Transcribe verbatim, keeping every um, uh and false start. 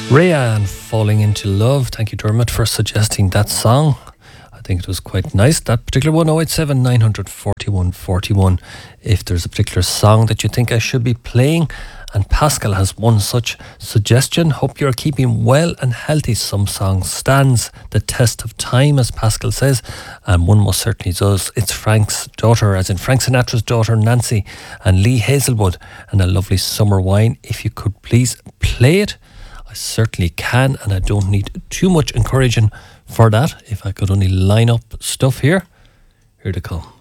Rhea and Falling Into Love. Thank you, Dermot, for suggesting that song. I think it was quite nice, that particular one. Oh eight seven, nine four one, four one. If there's a particular song that you think I should be playing. And Pascal has one such suggestion. Hope you're keeping well and healthy. Some song stands the test of time, as Pascal says, and one most certainly does. It's Frank's daughter, as in Frank Sinatra's daughter, Nancy, and Lee Hazelwood, and A Lovely Summer Wine. If you could please play it, I certainly can, and I don't need too much encouraging for that. If I could only line up stuff here. Here they come.